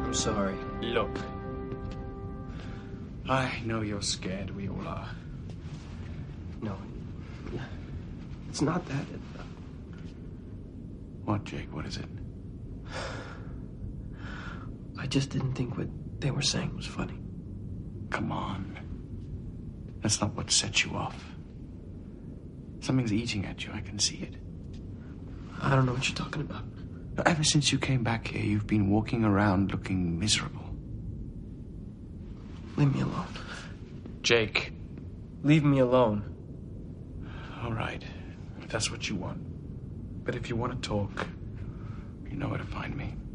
I'm sorry. Look. I know you're scared. We all are. No. It's not that. What, Jake? What is it? I just didn't think what they were saying was funny. Come on. That's not what set you off. Something's eating at you. I can see it. I don't know what you're talking about. Ever since you came back here, you've been walking around looking miserable. Leave me alone. Jake. Leave me alone. All right. If that's what you want. But if you want to talk, you know where to find me.